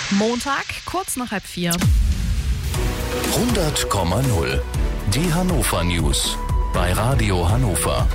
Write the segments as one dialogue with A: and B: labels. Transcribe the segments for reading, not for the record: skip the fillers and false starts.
A: Montag, kurz nach 3:30.
B: 100,0. Die Hannover News bei Radio Hannover.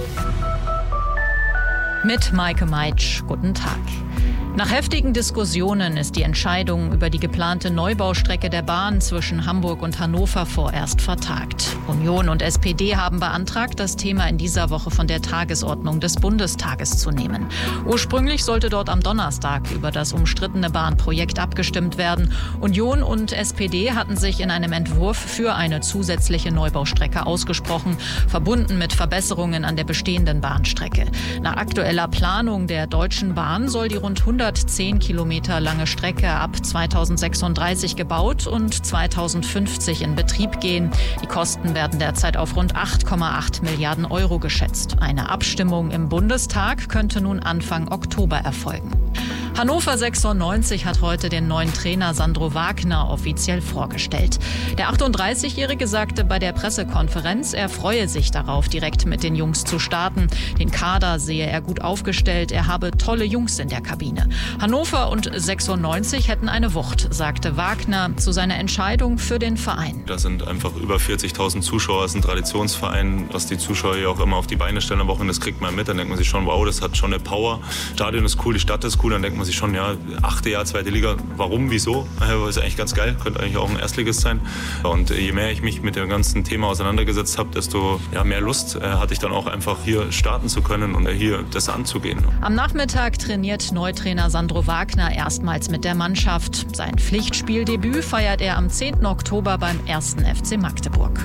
C: Mit Maike Meitsch. Guten Tag. Nach heftigen Diskussionen ist die Entscheidung über die geplante Neubaustrecke der Bahn zwischen Hamburg und Hannover vorerst vertagt. Union und SPD haben beantragt, das Thema in dieser Woche von der Tagesordnung des Bundestages zu nehmen. Ursprünglich sollte dort am Donnerstag über das umstrittene Bahnprojekt abgestimmt werden. Union und SPD hatten sich in einem Entwurf für eine zusätzliche Neubaustrecke ausgesprochen, verbunden mit Verbesserungen an der bestehenden Bahnstrecke. Nach aktueller Planung der Deutschen Bahn soll die rund 110 Kilometer lange Strecke ab 2036 gebaut und 2050 in Betrieb gehen. Die Kosten werden derzeit auf rund 8,8 Milliarden Euro geschätzt. Eine Abstimmung im Bundestag könnte nun Anfang Oktober erfolgen. Hannover 96 hat heute den neuen Trainer Sandro Wagner offiziell vorgestellt. Der 38-Jährige sagte bei der Pressekonferenz, er freue sich darauf, direkt mit den Jungs zu starten. Den Kader sehe er gut aufgestellt, er habe tolle Jungs in der Kabine. Hannover und 96 hätten eine Wucht, sagte Wagner zu seiner Entscheidung für den Verein.
D: Da sind einfach über 40.000 Zuschauer, es ist ein Traditionsverein, was die Zuschauer hier auch immer auf die Beine stellen am Wochenende, das kriegt man mit, dann denkt man sich schon, wow, das hat schon eine Power. Stadion ist cool, die Stadt ist cool, dann denkt man sich schon, ja, 8. Jahr, 2. Liga, warum, wieso? Ist eigentlich ganz geil, könnte eigentlich auch ein Erstligist sein. Und je mehr ich mich mit dem ganzen Thema auseinandergesetzt habe, desto mehr Lust hatte ich dann auch einfach hier starten zu können und hier das anzugehen.
C: Am Nachmittag trainiert Neutrainer Sandro Wagner erstmals mit der Mannschaft. Sein Pflichtspieldebüt feiert er am 10. Oktober beim 1. FC Magdeburg.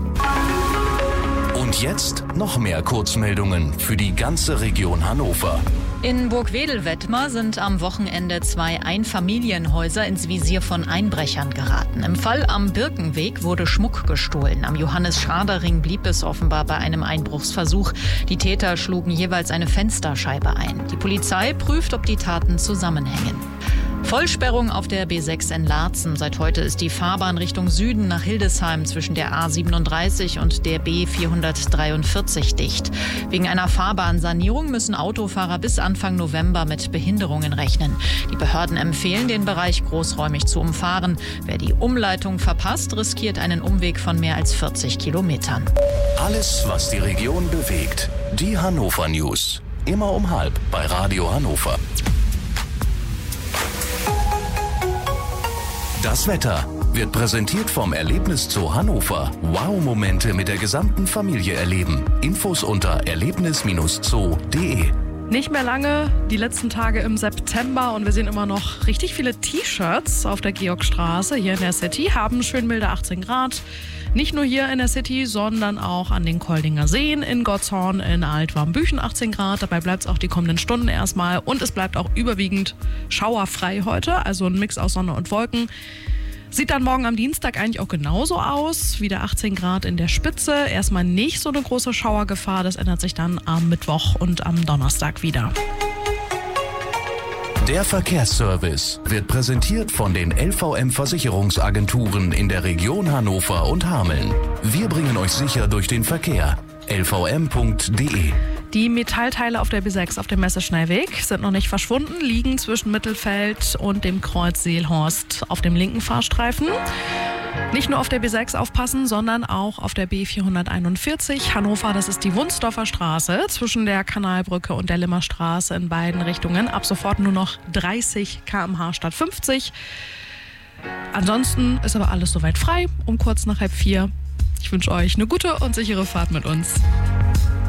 B: Und jetzt noch mehr Kurzmeldungen für die ganze Region Hannover.
C: In Burgwedel-Wettmar sind am Wochenende 2 Einfamilienhäuser ins Visier von Einbrechern geraten. Im Fall am Birkenweg wurde Schmuck gestohlen. Am Johannes-Schrader-Ring blieb es offenbar bei einem Einbruchsversuch. Die Täter schlugen jeweils eine Fensterscheibe ein. Die Polizei prüft, ob die Taten zusammenhängen. Vollsperrung auf der B6 in Laatzen. Seit heute ist die Fahrbahn Richtung Süden nach Hildesheim zwischen der A37 und der B443 dicht. Wegen einer Fahrbahnsanierung müssen Autofahrer bis Anfang November mit Behinderungen rechnen. Die Behörden empfehlen, den Bereich großräumig zu umfahren. Wer die Umleitung verpasst, riskiert einen Umweg von mehr als 40 Kilometern.
B: Alles, was die Region bewegt. Die Hannover News. Immer um 12:30 bei Radio Hannover. Das Wetter wird präsentiert vom Erlebniszoo Hannover. Wow-Momente mit der gesamten Familie erleben. Infos unter erlebnis-zoo.de.
A: Nicht mehr lange, die letzten Tage im September und wir sehen immer noch richtig viele T-Shirts auf der Georgstraße hier in der City, haben schön milde 18 Grad. Nicht nur hier in der City, sondern auch an den Koldinger Seen, in Gottshorn, in Altwarmbüchen 18 Grad. Dabei bleibt es auch die kommenden Stunden erstmal und es bleibt auch überwiegend schauerfrei heute, also ein Mix aus Sonne und Wolken. Sieht dann morgen am Dienstag eigentlich auch genauso aus. Wieder 18 Grad in der Spitze. Erstmal nicht so eine große Schauergefahr. Das ändert sich dann am Mittwoch und am Donnerstag wieder.
B: Der Verkehrsservice wird präsentiert von den LVM-Versicherungsagenturen in der Region Hannover und Hameln. Wir bringen euch sicher durch den Verkehr. lvm.de.
A: Die Metallteile auf der B6 auf dem Messeschnellweg sind noch nicht verschwunden, liegen zwischen Mittelfeld und dem Kreuz Seelhorst auf dem linken Fahrstreifen. Nicht nur auf der B6 aufpassen, sondern auch auf der B441 Hannover. Das ist die Wunsdorfer Straße zwischen der Kanalbrücke und der Limmerstraße in beiden Richtungen. Ab sofort nur noch 30 km/h statt 50. Ansonsten ist aber alles soweit frei um kurz nach 3:30. Ich wünsche euch eine gute und sichere Fahrt mit uns.